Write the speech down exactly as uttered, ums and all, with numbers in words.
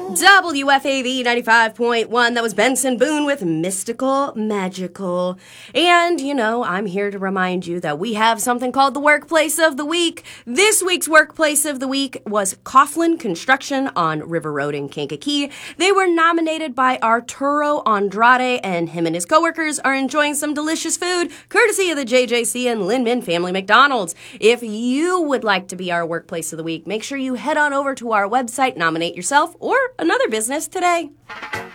W F A V ninety-five point one. That was Benson Boone with Mystical Magical. And, you know, I'm here to remind you that we have something called the Workplace of the Week. This week's Workplace of the Week was Coughlin Construction on River Road in Kankakee. They were nominated by Arturo Andrade, and him and his coworkers are enjoying some delicious food courtesy of the J J C and Linman Family McDonald's. If you would like to be our Workplace of the Week, make sure you head on over to our website, nominate yourself or another business today.